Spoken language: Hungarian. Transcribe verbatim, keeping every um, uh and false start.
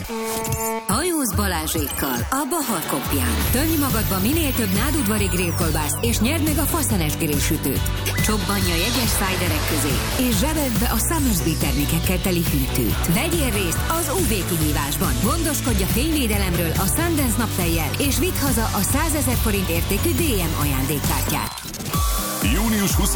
Hajóz Balázsékkal a Bahar Kopján. Tölj magadba minél több nádudvari grillkolbászt, és nyerd meg a faszenes grillsütőt. Csobbanja jegyes szájderek közé, és zsebeld be a Summersby termékekkel teli hűtőt. Vegyél részt az ú vé kihívásban. Gondoskodj a fényvédelemről a Sundance naptejjel, és vidd haza a százezer forint értékű dé em ajándékkártyát. június huszadikán